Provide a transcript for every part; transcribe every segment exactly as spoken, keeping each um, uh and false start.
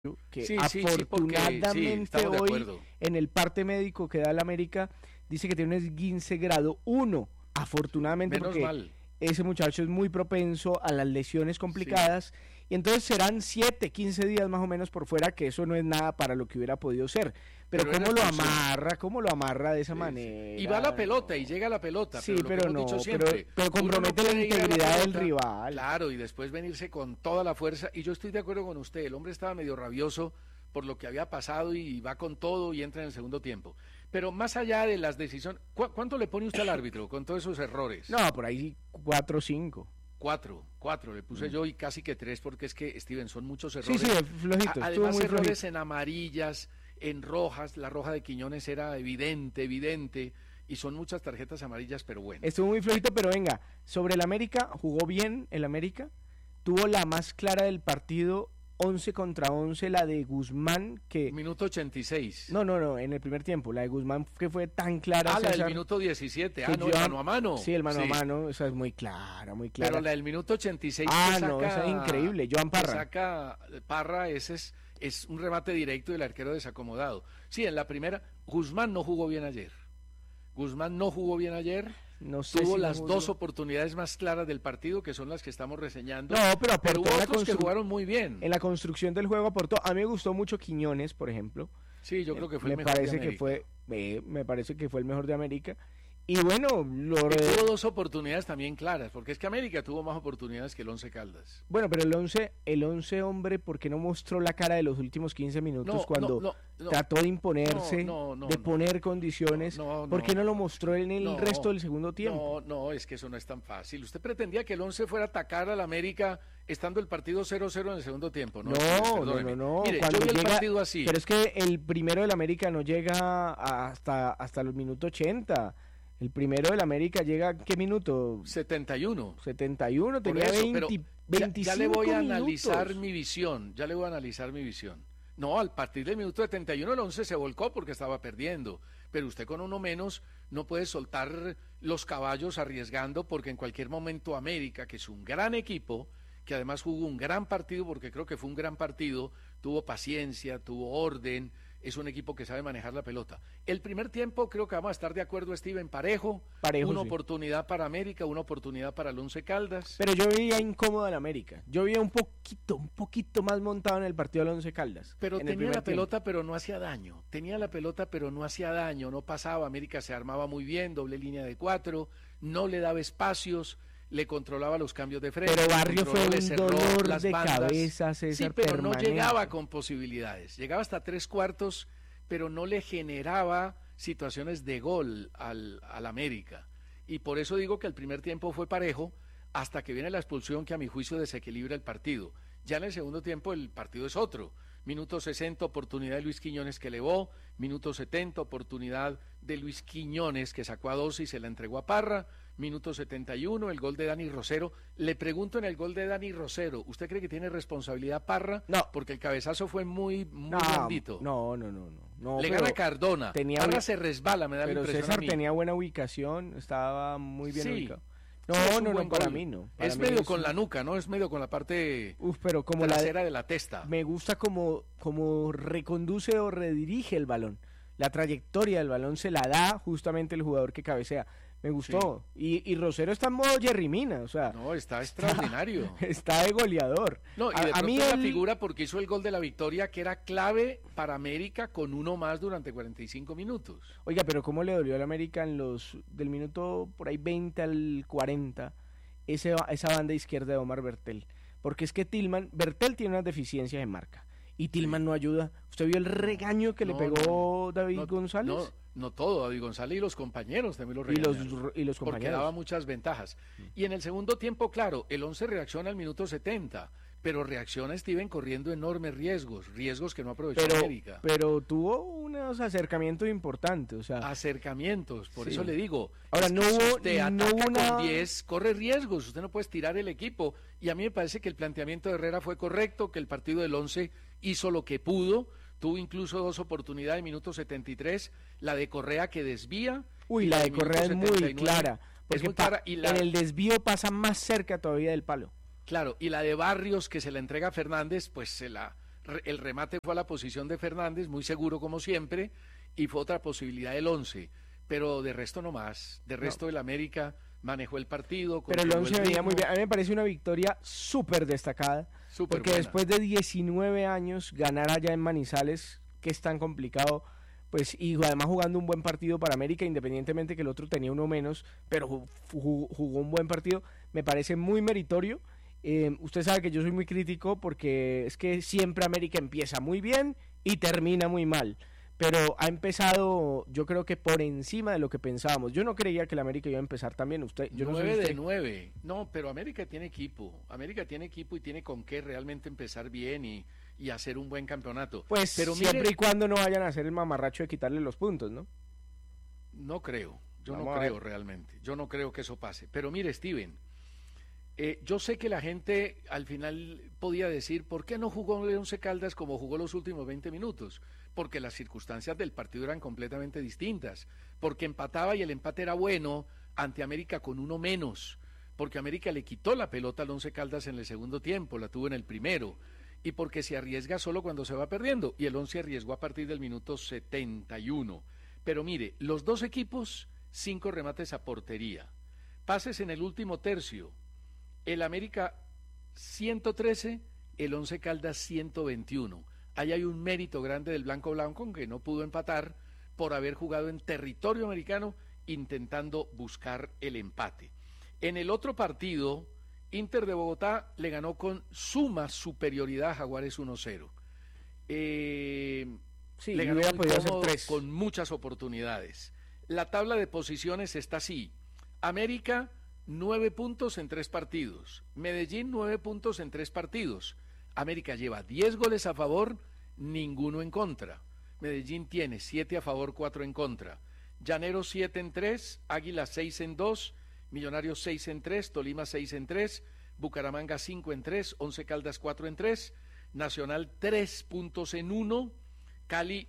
que Sí, sí, sí, porque sí, afortunadamente estamos de hoy acuerdo. en el parte médico que da el América dice que tiene un esguince grado uno, afortunadamente, Menos porque mal. ese muchacho es muy propenso a las lesiones Sí. complicadas, y entonces serán siete, quince días más o menos por fuera, que eso no es nada para lo que hubiera podido ser, pero Pero era cómo lo expulsión. amarra, cómo lo amarra de esa Sí, sí. Y va la manera, pelota y no. llega la pelota, Sí, pero lo que pero hemos dicho no, pero, siempre, pero uno no compromete la puede ir a la integridad del pelota, rival. claro, y después venirse con toda la fuerza. Y yo estoy de acuerdo con usted, el hombre estaba medio rabioso por lo que había pasado y va con todo y entra en el segundo tiempo. Pero más allá de las decisiones, ¿cu ¿cuánto le pone usted al árbitro con todos esos errores? No, por ahí cuatro o cinco. Cuatro, cuatro le puse Mm. yo y casi que tres porque es que, Steven, son muchos Sí, sí, errores. flojito, A- estuvo además, muy errores flojito. en amarillas, en rojas, la roja de Quiñones era evidente, evidente, y son muchas tarjetas amarillas, pero bueno. Estuvo muy flojito, pero venga, sobre el América, jugó bien el América, tuvo la más clara del partido, once contra once, la de Guzmán, que... Minuto ochenta y seis. No, no, no, en el primer tiempo, la de Guzmán que fue tan clara, Ah, la del César, minuto diecisiete, que ah, no, el yo- mano a mano. Sí, el mano Sí. a mano, esa es muy clara, muy clara. Pero la del minuto ochenta y seis Ah, que saca, no, esa es increíble, Joan que Parra. saca Parra, ese es, es un remate directo del arquero desacomodado. Sí, en la primera, Guzmán no jugó bien ayer. Guzmán no jugó bien ayer. No sé Tuvo si no las jugó. dos oportunidades más claras del partido, que son las que estamos reseñando. No, pero aportó pero hubo en la otros que constru- jugaron muy bien. En la construcción del juego aportó. A mí me gustó mucho Quiñones, por ejemplo. Sí, yo creo que fue me el mejor parece de que América. fue eh, me parece que fue el mejor de América. Y bueno, lo Y re- tuvo dos oportunidades también claras, porque es que América tuvo más oportunidades que el Once Caldas. bueno, pero el once el once hombre, ¿por qué no mostró la cara de los últimos quince minutos No, cuando no, no, no. trató de imponerse, No, no, no, de no. poner condiciones? No, no, ¿Por qué no no. lo mostró en el No, resto del segundo tiempo? No, no, es que eso no es tan fácil. Usted pretendía que el Once fuera a atacar al América estando el partido cero cero en el segundo tiempo, ¿no? No, Steven, no, perdóneme. no, no. Mire, Cuando yo vi el llega- partido así. Pero es que el primero del América no llega hasta, hasta los minutos ochenta. El primero del América llega, ¿a ¿qué minuto? setenta y uno. setenta y uno, Por tenía eso, veinte, pero ya- veinticinco ya, le voy a minutos. analizar mi visión, ya le voy a analizar mi visión. No, al partir del minuto setenta y uno el Once se volcó porque estaba perdiendo, pero usted con uno menos no puede soltar los caballos arriesgando porque en cualquier momento América, que es un gran equipo, que además jugó un gran partido porque creo que fue un gran partido, tuvo paciencia, tuvo orden, es un equipo que sabe manejar la pelota. El primer tiempo creo que vamos a estar de acuerdo, Steven, parejo, Parejo, una sí. oportunidad para América, una oportunidad para el Once Caldas. Pero yo veía incómodo al América. Yo veía un poquito, un poquito más montado en el partido del Once Caldas. Pero en el tenía primer la tiempo. pelota, pero no hacía daño. Tenía la pelota, pero no hacía daño. No pasaba. América se armaba muy bien, doble línea de cuatro, no le daba espacios, le controlaba los cambios de frente. Pero Barrio controló, fue le un cerró dolor las de bandas. cabeza, Sí, César, pero no permanente. llegaba con posibilidades. Llegaba hasta tres cuartos, pero no le generaba situaciones de gol al, al América. Y por eso digo que el primer tiempo fue parejo hasta que viene la expulsión que a mi juicio desequilibra el partido. Ya en el segundo tiempo el partido es otro. Minuto sesenta, oportunidad de Luis Quiñones que elevó. Minuto setenta, oportunidad de Luis Quiñones que sacó a dos y se la entregó a Parra. Minuto setenta y uno, el gol de Dani Rosero. Le pregunto en el gol de Dani Rosero, ¿usted cree que tiene responsabilidad Parra? No. Porque el cabezazo fue muy, muy No, blandito. no, no, no, no. no, Le pero- gana Cardona. tenía Parra una- se resbala, me da la Pero impresión César a mí. tenía buena ubicación, estaba muy bien Sí. ubicado. Sí, es No, un no, no, buen para gol. mí no. Para Es mí medio es con un- la nuca, ¿no? Es medio con la parte Uf, pero como la trasera de la testa. me gusta como, como reconduce o redirige el balón. La trayectoria del balón se la da justamente el jugador que cabecea. Me gustó. Y, y Rosero está en modo Jerry Mina, o sea, No, está extraordinario. está de goleador. No, y A- de a pronto mí es la el- figura porque hizo el gol de la victoria que era clave para América con uno más durante cuarenta y cinco minutos. Oiga, pero cómo le dolió al América en los del minuto por ahí veinte al cuarenta ese, esa banda izquierda de Omar Bertel. Porque es que Tillman, Bertel tiene unas deficiencias en marca y Tillman Sí. no ayuda. ¿Usted vio el regaño que No, le pegó no, David no, González? No, no todo, David González y los compañeros también lo y los regañaron. y los Porque compañeros. daba muchas ventajas. Y en el segundo tiempo, claro, el Once reacciona al minuto setenta, pero reacciona Steven corriendo enormes riesgos, riesgos que no aprovechó pero, América. pero tuvo unos acercamientos importantes, o sea, Acercamientos, por Sí. eso le digo. Ahora, es que no si hubo- usted no ataca hubo una- con diez, corre riesgos, usted no puede estirar el equipo. Y a mí me parece que el planteamiento de Herrera fue correcto, que el partido del Once hizo lo que pudo, tuvo incluso dos oportunidades, minuto setenta y tres, la de Correa que desvía. uy, y la de del minuto Correa es muy setenta y nueve, clara, es porque muy pa- clara, y la- en el desvío pasa más cerca todavía del palo. Claro, y la de Barrios que se la entrega a Fernández, pues se la Re, el remate fue a la posición de Fernández, muy seguro como siempre, y fue otra posibilidad del once, pero de resto no más, de resto no. El América manejó el partido. Pero el once venía muy bien, a mí me parece una victoria súper destacada, super porque buena. Después de diecinueve años ganar allá en Manizales, que es tan complicado, pues y además jugando un buen partido para América, independientemente que el otro tenía uno menos, pero jugó, jugó un buen partido, me parece muy meritorio. Eh, usted sabe que yo soy muy crítico porque es que siempre América empieza muy bien y termina muy mal, pero ha empezado yo creo que por encima de lo que pensábamos. Yo no creía que el América iba a empezar también. Usted, yo nueve no sé de usted... nueve, no, pero América tiene equipo, América tiene equipo y tiene con qué realmente empezar bien y, y hacer un buen campeonato. Pues pero siempre mire, y cuando no vayan a hacer el mamarracho de quitarle los puntos, ¿no? No creo, yo Vamos no creo realmente, yo no creo que eso pase. Pero mire, Steven, Eh, yo sé que la gente al final podía decir, ¿por qué no jugó el Once Caldas como jugó los últimos veinte minutos? Porque las circunstancias del partido eran completamente distintas, porque empataba y el empate era bueno ante América con uno menos, porque América le quitó la pelota al Once Caldas en el segundo tiempo, la tuvo en el primero, y porque se arriesga solo cuando se va perdiendo, y el Once arriesgó a partir del minuto setenta y uno. Pero mire, los dos equipos, cinco remates a portería, pases en el último tercio, el América ciento trece, el Once Caldas ciento veintiuno. Ahí hay un mérito grande del Blanco Blanco, que no pudo empatar por haber jugado en territorio americano intentando buscar el empate. En el otro partido, Inter de Bogotá le ganó con suma superioridad a Jaguares uno cero. Eh, sí, le ganó muy cómodo, tres. Con muchas oportunidades. La tabla de posiciones está así. América... Nueve puntos en tres partidos. Medellín, nueve puntos en tres partidos. América lleva diez goles a favor, ninguno en contra. Medellín tiene siete a favor, cuatro en contra. Llaneros siete en tres, Águila seis en dos, Millonarios seis en tres, Tolima seis en tres, Bucaramanga cinco en tres, Once Caldas cuatro en tres, Nacional tres puntos en uno, Cali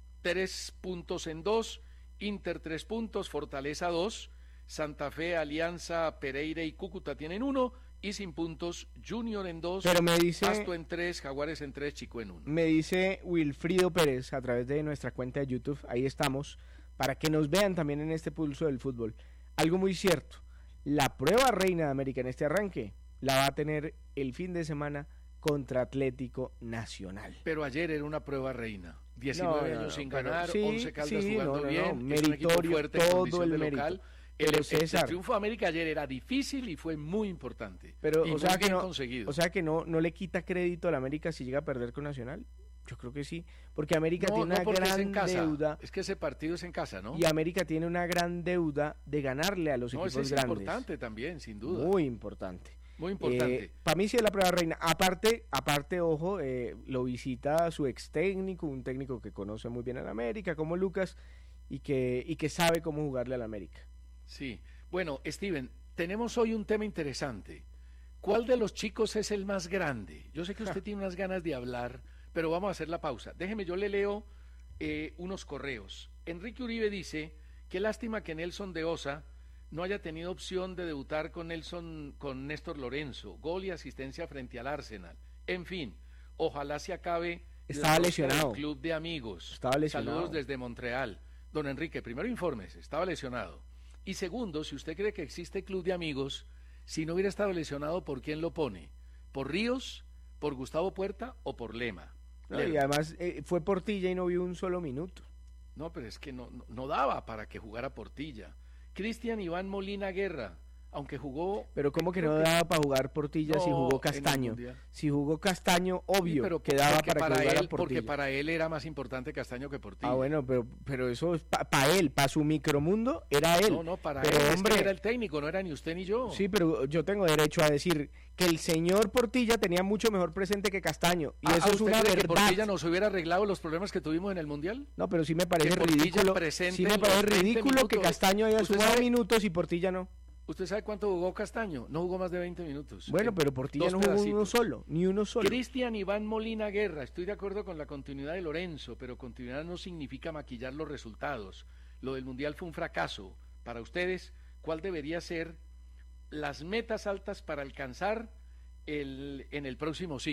tres puntos en dos, Inter tres puntos, Fortaleza dos, Santa Fe, Alianza, Pereira y Cúcuta tienen uno, y sin puntos, Junior en dos, pero me dice, Pasto en tres, Jaguares en tres, Chico en uno. Me dice Wilfrido Pérez a través de nuestra cuenta de YouTube, ahí estamos, para que nos vean también en este pulso del fútbol. Algo muy cierto, la prueba reina de América en este arranque la va a tener el fin de semana contra Atlético Nacional. Pero ayer era una prueba reina. diecinueve no, no, años sin ganar, sí, once Caldas sí, jugando no, no, bien, no, meritorio, fuerte, todo el mérito. Local. El, el, el triunfo de América ayer era difícil y fue muy importante. Pero, y o muy sea bien que no, conseguido. O sea que no, no le quita crédito a la América si llega a perder con Nacional. Yo creo que sí, porque América no, tiene una no gran es en casa. deuda. Es que ese partido es en casa, ¿no? Y América tiene una gran deuda de ganarle a los no, equipos ese es grandes. importante también, sin duda. Muy importante. Muy importante. Eh, para mí sí es la prueba reina. Aparte, aparte ojo, eh, lo visita su ex técnico, un técnico que conoce muy bien a la América, como Lucas, y que, y que sabe cómo jugarle a la América. Sí. Bueno, Steven, tenemos hoy un tema interesante. ¿Cuál de los chicos es el más grande? Yo sé que usted tiene unas ganas de hablar, pero vamos a hacer la pausa. Déjeme, yo le leo eh, unos correos. Enrique Uribe dice, qué lástima que Nelson de Osa no haya tenido opción de debutar con Nelson, con Néstor Lorenzo, gol y asistencia frente al Arsenal. En fin, ojalá se acabe Estaba lesionado. El club de amigos. Estaba lesionado. Saludos desde Montreal. Don Enrique, primero informes, estaba lesionado. Y segundo, si usted cree que existe club de amigos, si no hubiera estado lesionado, ¿por quién lo pone? ¿Por Ríos, por Gustavo Puerta o por Lema? No, y además eh, fue Portilla y no vio un solo minuto. No, pero es que no, no, no daba para que jugara Portilla. Cristian Iván Molina Guerra, aunque jugó... Pero ¿cómo que no que... daba para jugar Portilla no, si jugó Castaño? Si jugó Castaño, obvio sí, pero que daba para, para que jugara él, Portilla. Porque para él era más importante Castaño que Portilla. Ah, bueno, pero, pero eso es para pa él, para su micromundo, era él. No, no, para pero, él, hombre, es que era el técnico, no era ni usted ni yo. Sí, pero yo tengo derecho a decir que el señor Portilla tenía mucho mejor presente que Castaño. Y ah, eso es una verdad. ¿Que Portilla nos hubiera arreglado los problemas que tuvimos en el Mundial? No, pero sí me parece ridículo. Sí me parece ridículo que Castaño haya sumado sabe? minutos y Portilla no. ¿Usted sabe cuánto jugó Castaño? No jugó más de veinte minutos. Bueno, pero Portilla no jugó pedacitos. uno solo, ni uno solo. Cristian Iván Molina Guerra, estoy de acuerdo con la continuidad de Lorenzo, pero continuidad no significa maquillar los resultados. Lo del Mundial fue un fracaso. Para ustedes, ¿cuál debería ser las metas altas para alcanzar el, en el próximo ciclo?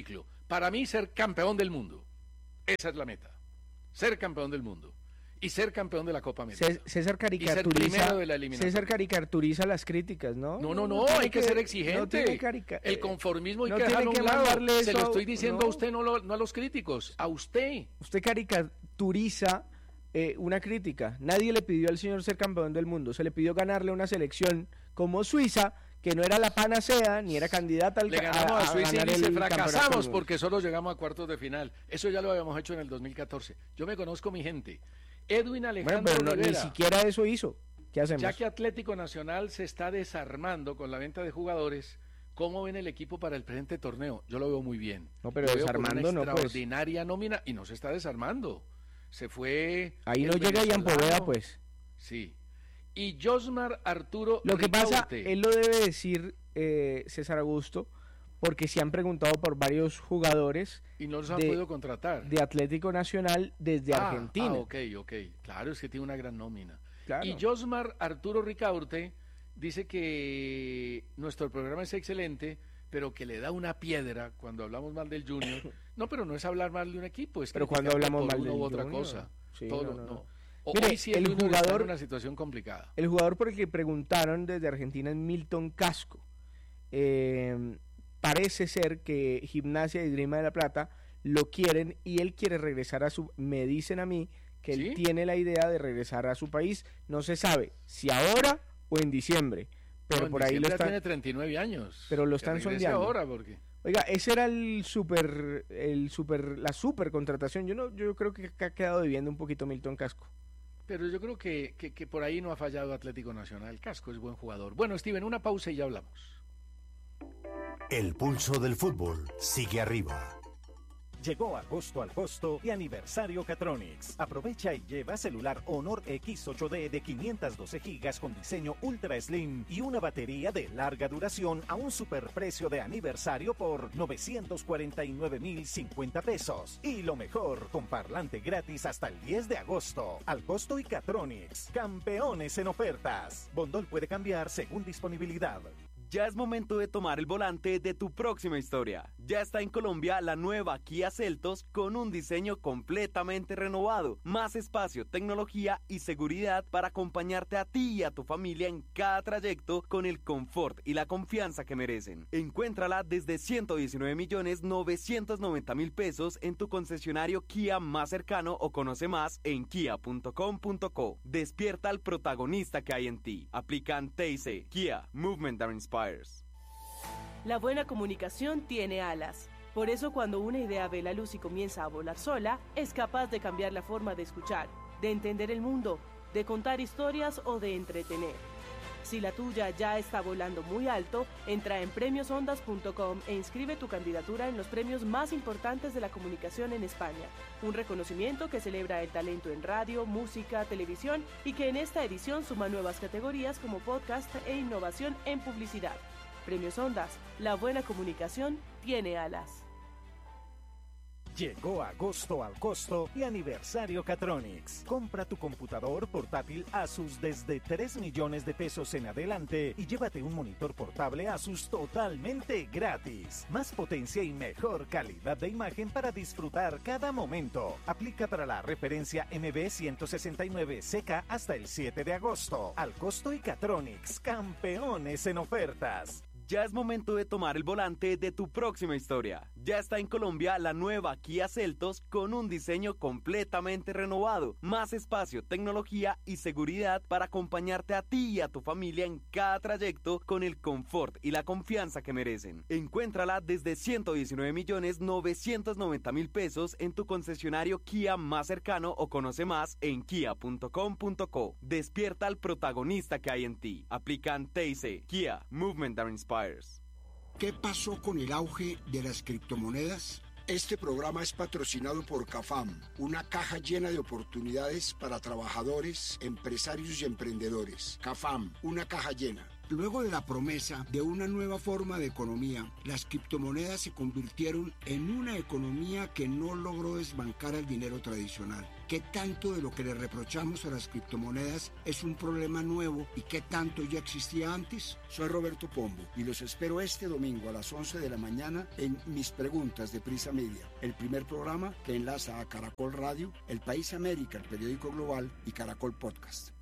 Para mí, ser campeón del mundo. Esa es la meta. Ser campeón del mundo. Y ser campeón de la Copa América. César caricaturiza, César caricaturiza las críticas, ¿no? No, no, no, no hay que, que ser exigente. No tiene carica- el conformismo hay no que dejarlo a un lado. Se lo estoy diciendo no. a usted, no, lo, no a los críticos, a usted. Usted caricaturiza eh, una crítica. Nadie le pidió al señor ser campeón del mundo. Se le pidió ganarle una selección como Suiza, que no era la panacea, ni era candidata al Le ganamos a, a Suiza y dice, fracasamos porque solo llegamos a cuartos de final. Eso ya lo habíamos hecho en el dos mil catorce. Yo me conozco mi gente. Edwin Alejandro bueno, pero no, Rivera, ni siquiera eso hizo. ¿Qué hacemos? Ya que Atlético Nacional se está desarmando con la venta de jugadores, ¿cómo ven el equipo para el presente torneo? Yo lo veo muy bien. No, pero lo desarmando no, pues. Extraordinaria nómina y no se está desarmando. Se fue. Ahí no llega Ian Poveda, pues. Sí. Y Josmar Arturo Lo que Ricaurte. pasa, él lo debe decir, eh, César Augusto, porque se han preguntado por varios jugadores y no los han de, podido contratar de Atlético Nacional desde ah, Argentina. Ah, ok, ok, claro, es que tiene una gran nómina. Claro. Y Josmar Arturo Ricaurte dice que nuestro programa es excelente, pero que le da una piedra cuando hablamos mal del Junior. No, pero no es hablar mal de un equipo, es pero cuando hablamos mal uno del u otra Junior, cosa. Sí, Todo, no, no, no. no. O, Mire, hoy sí el, el Junior jugador está en una situación complicada. El jugador por el que preguntaron desde Argentina es Milton Casco. Eh, parece ser que Gimnasia y Esgrima de la Plata lo quieren y él quiere regresar a su... Me dicen a mí que ¿Sí? él tiene la idea de regresar a su país. No se sabe si ahora o en diciembre. Pero no, en por ahí lo están... tiene treinta y nueve años. Pero lo están sondeando. ahora porque... Oiga, ese era el super, el super, la super contratación. Yo no, yo creo que ha quedado debiendo un poquito Milton Casco. Pero yo creo que, que, que por ahí no ha fallado Atlético Nacional. Casco es buen jugador. Bueno, Steven, una pausa y ya hablamos. El pulso del fútbol sigue arriba. Llegó agosto al costo y aniversario Catronics. Aprovecha y lleva celular Honor X ocho D de quinientos doce gigas con diseño Ultra Slim y una batería de larga duración a un superprecio de aniversario por novecientos cuarenta y nueve mil cincuenta pesos. Y lo mejor, con parlante gratis hasta el diez de agosto. Al costo y Catronics, campeones en ofertas. Bondol puede cambiar según disponibilidad. Ya es momento de tomar el volante de tu próxima historia. Ya está en Colombia la nueva Kia Seltos con un diseño completamente renovado, más espacio, tecnología y seguridad para acompañarte a ti y a tu familia en cada trayecto con el confort y la confianza que merecen. Encuéntrala desde ciento diecinueve millones novecientos noventa mil pesos en tu concesionario Kia más cercano o conoce más en kia punto com punto co. Despierta al protagonista que hay en ti. Aplican T I C. Kia, Movement that Inspires. La buena comunicación tiene alas. Por eso cuando una idea ve la luz y comienza a volar sola, es capaz de cambiar la forma de escuchar, de entender el mundo, de contar historias o de entretener. Si la tuya ya está volando muy alto, entra en premios ondas punto com e inscribe tu candidatura en los premios más importantes de la comunicación en España. Un reconocimiento que celebra el talento en radio, música, televisión y que en esta edición suma nuevas categorías como podcast e innovación en publicidad. Premios Ondas, la buena comunicación tiene alas. Llegó agosto al costo y aniversario Catronics. Compra tu computador portátil Asus desde tres millones de pesos en adelante y llévate un monitor portable Asus totalmente gratis. Más potencia y mejor calidad de imagen para disfrutar cada momento. Aplica para la referencia M B ciento sesenta y nueve C K hasta el siete de agosto. Al costo y Catronics, campeones en ofertas. Ya es momento de tomar el volante de tu próxima historia. Ya está en Colombia la nueva Kia Seltos con un diseño completamente renovado, más espacio, tecnología y seguridad para acompañarte a ti y a tu familia en cada trayecto con el confort y la confianza que merecen. Encuéntrala desde ciento diecinueve millones novecientos noventa mil pesos en tu concesionario Kia más cercano o conoce más en kia punto com punto co. Despierta al protagonista que hay en ti. Aplican T I C. Kia, Movement that Inspires. ¿Qué pasó con el auge de las criptomonedas? Este programa es patrocinado por CAFAM, una caja llena de oportunidades para trabajadores, empresarios y emprendedores. CAFAM, una caja llena. Luego de la promesa de una nueva forma de economía, las criptomonedas se convirtieron en una economía que no logró desbancar al dinero tradicional. ¿Qué tanto de lo que le reprochamos a las criptomonedas es un problema nuevo y qué tanto ya existía antes? Soy Roberto Pombo y los espero este domingo a las once de la mañana en Mis Preguntas de Prisa Media, el primer programa que enlaza a Caracol Radio, El País América, el periódico global, y Caracol Podcast.